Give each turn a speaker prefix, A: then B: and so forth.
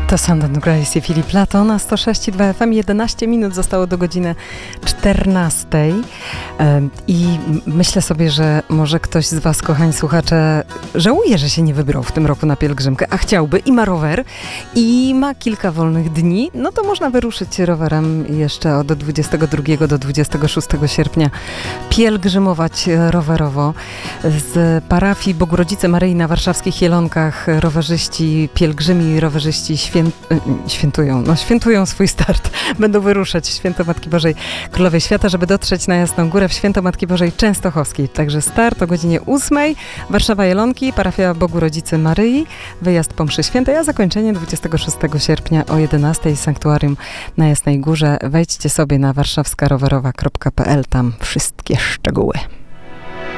A: To Sundance Grace i Filip Lato na 106,2 FM. 11 minut zostało do godziny 14. I myślę sobie, że może ktoś z was, kochani słuchacze, żałuje, że się nie wybrał w tym roku na pielgrzymkę, a chciałby i ma rower i ma kilka wolnych dni, no to można wyruszyć rowerem jeszcze od 22 do 26 sierpnia, pielgrzymować rowerowo. Z parafii Bogu-Rodzice Maryi na warszawskich Jelonkach rowerzyści, pielgrzymi rowerzyści świętują swój start. Będą wyruszać w Święto Matki Bożej Królowej Świata, żeby dotrzeć na Jasną Górę w Święto Matki Bożej Częstochowskiej. Także start o godzinie 8. Warszawa Jelonki, parafia Bogu-Rodzicy Maryi, wyjazd po mszy świętej, a zakończenie 26 sierpnia o 11 Sanktuarium na Jasnej Górze. Wejdźcie sobie na warszawskarowerowa.pl, tam wszystkie szczegóły.